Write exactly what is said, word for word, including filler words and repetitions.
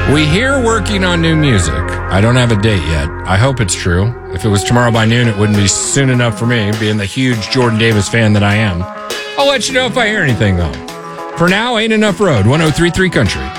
We hear working on new music. I don't have a date yet. I hope it's true. If it was tomorrow by noon, it wouldn't be soon enough for me, being the huge Jordan Davis fan that I am. I'll let you know if I hear anything, though. For now, Ain't Enough Road, one oh three point three Country.